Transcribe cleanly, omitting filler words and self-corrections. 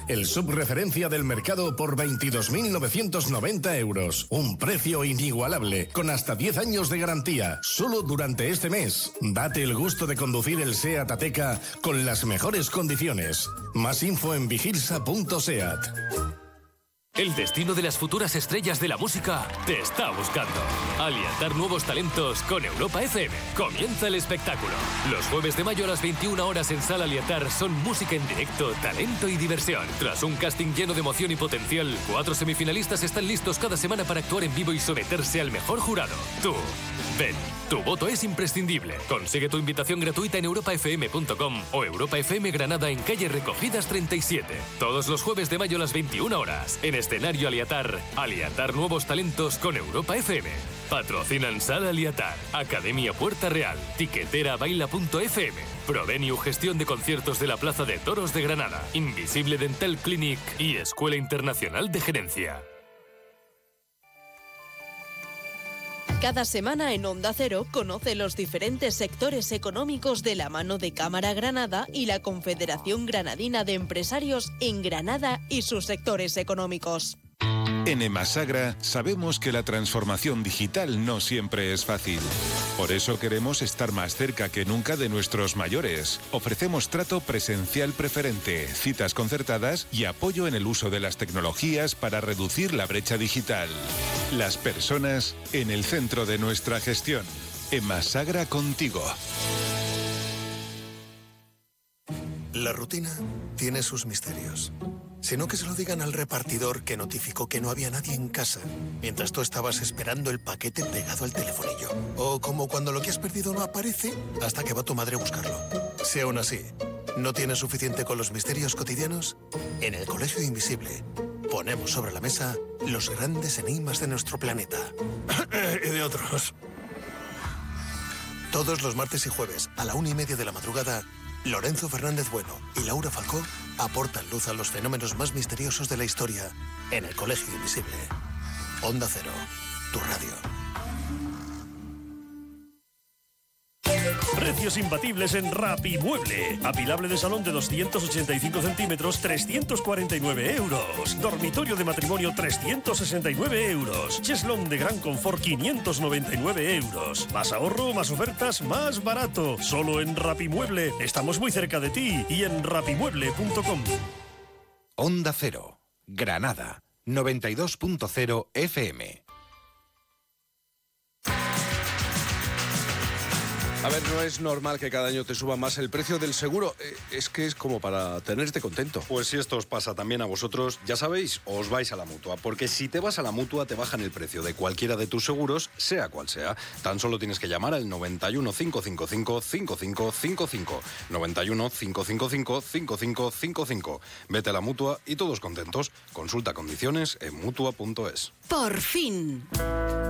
el subreferencia del mercado por 22.990 euros. Un precio inigualable, con hasta 10 años de garantía. Solo durante este mes. Date el gusto de conducir el SEAT Ateca con las mejores condiciones. Más info en vigilsa.seat. El destino de las futuras estrellas de la música te está buscando. Alientar nuevos talentos con Europa FM. Comienza el espectáculo. Los jueves de mayo a las 21 horas en Sala Alientar son música en directo, talento y diversión. Tras un casting lleno de emoción y potencial, 4 semifinalistas están listos cada semana para actuar en vivo y someterse al mejor jurado. Tú, ven. Tu voto es imprescindible. Consigue tu invitación gratuita en europafm.com o Europa FM Granada en calle Recogidas 37. Todos los jueves de mayo a las 21 horas. En escenario Aliatar. Aliatar nuevos talentos con Europa FM. Patrocinan Sala Aliatar, Academia Puerta Real, Tiquetera Baila.fm, Provenio Gestión de Conciertos de la Plaza de Toros de Granada, Invisible Dental Clinic y Escuela Internacional de Gerencia. Cada semana en Onda Cero conoce los diferentes sectores económicos de la mano de Cámara Granada y la Confederación Granadina de Empresarios en Granada y sus sectores económicos. En Emasagra sabemos que la transformación digital no siempre es fácil. Por eso queremos estar más cerca que nunca de nuestros mayores. Ofrecemos trato presencial preferente, citas concertadas y apoyo en el uso de las tecnologías para reducir la brecha digital. Las personas en el centro de nuestra gestión. Emasagra contigo. La rutina tiene sus misterios. Si no, que se lo digan al repartidor que notificó que no había nadie en casa mientras tú estabas esperando el paquete pegado al telefonillo. O como cuando lo que has perdido no aparece hasta que va tu madre a buscarlo. Si aún así no tienes suficiente con los misterios cotidianos, en el Colegio Invisible ponemos sobre la mesa los grandes enigmas de nuestro planeta. Y de otros. Todos los martes y jueves a la 1:30 de la madrugada, Lorenzo Fernández Bueno y Laura Falcó aportan luz a los fenómenos más misteriosos de la historia en el Colegio Invisible. Onda Cero, tu radio. Precios imbatibles en Rapimueble. Apilable de salón de 285 centímetros, 349 euros. Dormitorio de matrimonio, 369 euros. Cheslón de gran confort, 599 euros. Más ahorro, más ofertas, más barato. Solo en Rapimueble. Estamos muy cerca de ti y en rapimueble.com. Onda Cero, Granada, 92.0 FM. A ver, no es normal que cada año te suba más el precio del seguro. Es que es como para tenerte contento. Pues si esto os pasa también a vosotros, ya sabéis, os vais a la Mutua. Porque si te vas a la Mutua, te bajan el precio de cualquiera de tus seguros, sea cual sea. Tan solo tienes que llamar al 91 555 5555. 91 555 5555. Vete a la Mutua y todos contentos. Consulta condiciones en Mutua.es. Por fin.